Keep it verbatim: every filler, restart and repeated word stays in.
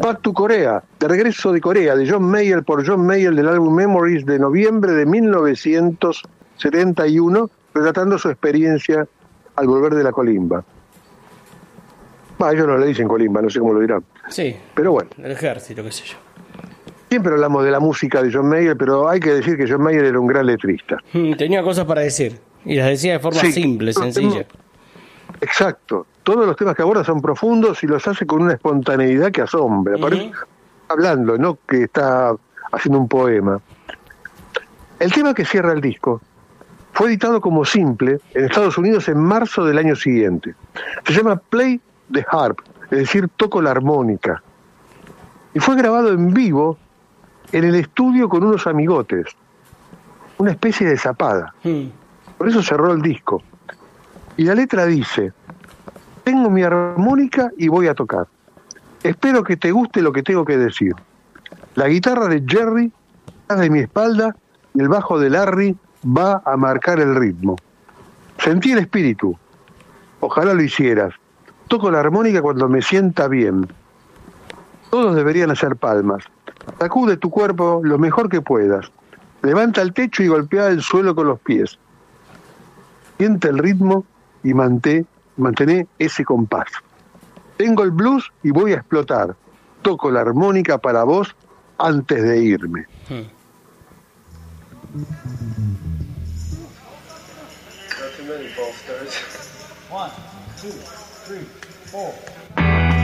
Back to Korea, de regreso de Corea, de John Mayer por John Mayer del álbum Memories de noviembre de mil novecientos setenta y uno, relatando su experiencia al volver de la colimba. Bah, ellos no le dicen colimba, no sé cómo lo dirán. Sí, pero bueno. El ejército, qué sé yo. Siempre hablamos de la música de John Mayer, pero hay que decir que John Mayer era un gran letrista. Tenía cosas para decir, y las decía de forma sí, simple, sencilla. Exacto. Todos los temas que aborda son profundos y los hace con una espontaneidad que asombra. Uh-huh. Parece hablando, no que está haciendo un poema. El tema que cierra el disco fue editado como simple en Estados Unidos en marzo del año siguiente. Se llama Play the Harp, es decir, toco la armónica. Y fue grabado en vivo en el estudio con unos amigotes. Una especie de zapada. Uh-huh. Por eso cerró el disco. Y la letra dice: tengo mi armónica y voy a tocar. Espero que te guste lo que tengo que decir. La guitarra de Jerry está de mi espalda y el bajo de Larry va a marcar el ritmo. Sentí el espíritu. Ojalá lo hicieras. Toco la armónica cuando me sienta bien. Todos deberían hacer palmas. Sacude tu cuerpo lo mejor que puedas. Levanta el techo y golpea el suelo con los pies. Siente el ritmo y mantén, mantené ese compás. Tengo el blues y voy a explotar. Toco la armónica para vos antes de irme. Hmm. One, two, three, four.